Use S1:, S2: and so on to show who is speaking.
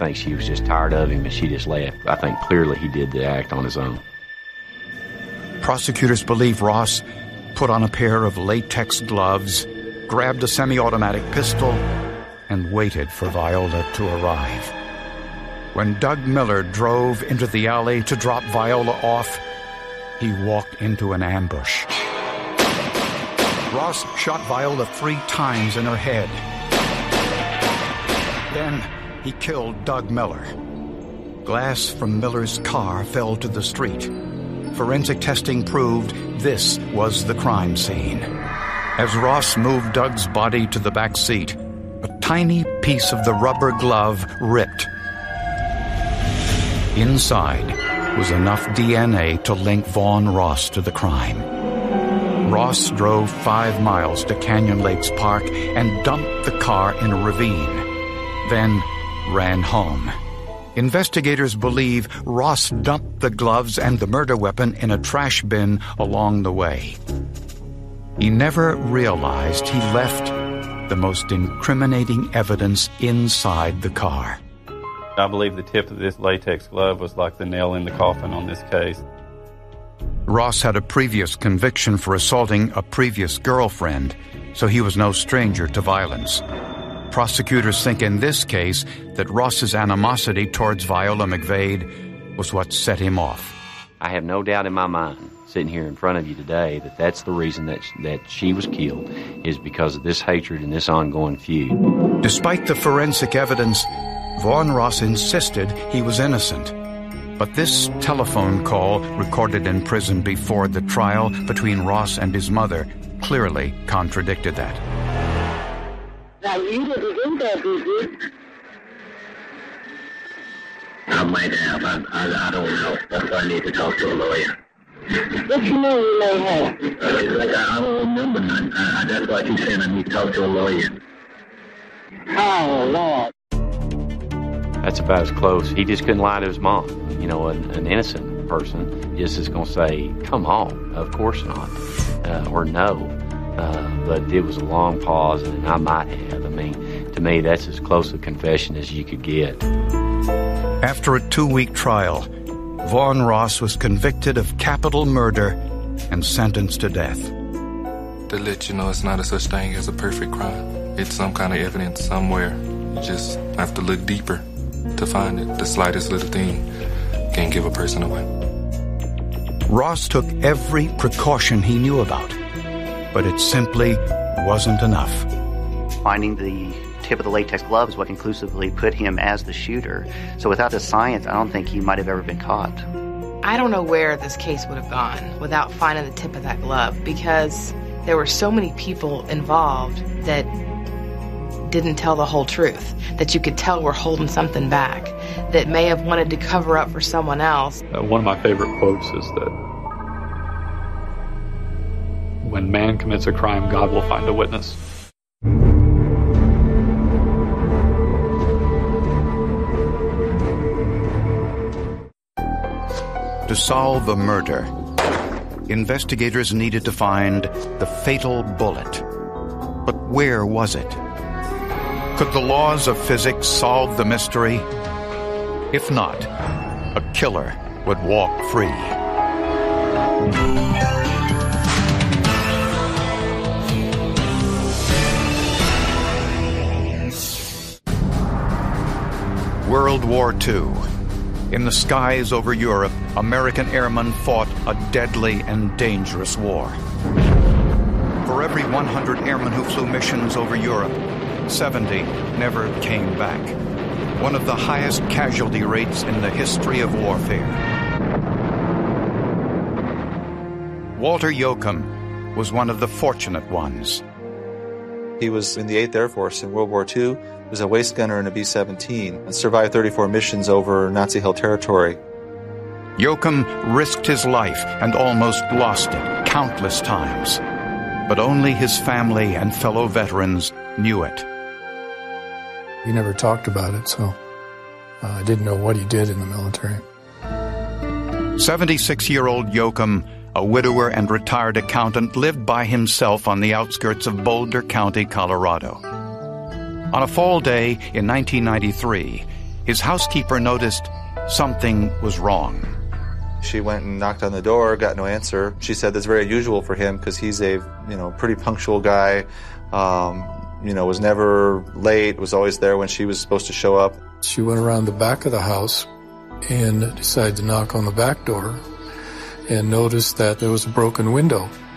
S1: I think she was just tired of him and she just left. I think clearly he did the act on his own.
S2: Prosecutors believe Ross put on a pair of latex gloves, grabbed a semi-automatic pistol, and waited for Viola to arrive. When Doug Miller drove into the alley to drop Viola off, he walked into an ambush. Ross shot Viola 3 times in her head. Then he killed Doug Miller. Glass from Miller's car fell to the street. Forensic testing proved this was the crime scene. As Ross moved Doug's body to the back seat, a tiny piece of the rubber glove ripped. Inside was enough DNA to link Vaughn Ross to the crime. Ross drove 5 miles to Canyon Lakes Park and dumped the car in a ravine, then ran home. Investigators believe Ross dumped the gloves and the murder weapon in a trash bin along the way. He never realized he left the most incriminating evidence inside the car.
S3: I believe the tip of this latex glove was like the nail in the coffin on this case.
S2: Ross had a previous conviction for assaulting a previous girlfriend, so he was no stranger to violence. Prosecutors think in this case that Ross's animosity towards Viola McVade was what set him off.
S1: I have no doubt in my mind, sitting here in front of you today, that that's the reason that she was killed, is because of this hatred and this ongoing feud.
S2: Despite the forensic evidence, Vaughn Ross insisted he was innocent. But this telephone call, recorded in prison before the trial between Ross and his mother, clearly contradicted that.
S4: Now, you didn't do that, did you? I might have. I don't know. That's why I need to talk to a lawyer. What you know you may have? I don't remember none. That's why I keep saying I need to talk to a lawyer. Oh, Lord.
S1: That's about as close. He just couldn't lie to his mom. You know, an innocent person just is going to say, come on, of course not, or no. But it was a long pause, and I might have. I mean, to me, that's as close a confession as you could get.
S2: After a 2-week trial, Vaughn Ross was convicted of capital murder and sentenced to death.
S5: To let you know it's not a such thing as a perfect crime. It's some kind of evidence somewhere. You just have to look deeper to find it. The slightest little thing can give a person away.
S2: Ross took every precaution he knew about, but it simply wasn't enough.
S6: Finding the tip of the latex glove is what conclusively put him as the shooter. So without the science, I don't think he might have ever been caught.
S7: I don't know where this case would have gone without finding the tip of that glove, because there were so many people involved that didn't tell the whole truth, that you could tell were holding something back, that may have wanted to cover up for someone else.
S8: One of my favorite quotes is that when man commits a crime, God will find a witness.
S2: To solve a murder, investigators needed to find the fatal bullet. But where was it? Could the laws of physics solve the mystery? If not, a killer would walk free. World War II. In the skies over Europe, American airmen fought a deadly and dangerous war. For every 100 airmen who flew missions over Europe, 70 never came back. One of the highest casualty rates in the history of warfare. Walter Yoakum was one of the fortunate ones.
S9: He was in the 8th Air Force in World War II. He was a waist gunner in a B-17 and survived 34 missions over Nazi-held territory.
S2: Yoakum risked his life and almost lost it countless times. But only his family and fellow veterans knew it.
S10: He never talked about it, so I didn't know what he did in the military.
S2: 76-year-old Yoakum, a widower and retired accountant, lived by himself on the outskirts of Boulder County, Colorado. On a fall day in 1993, his housekeeper noticed something was wrong.
S9: She went and knocked on the door, got no answer. She said that's very unusual for him because he's a, pretty punctual guy. Was never late, was always there when she was supposed to show up.
S10: She went around the back of the house and decided to knock on the back door and noticed that there was a broken window.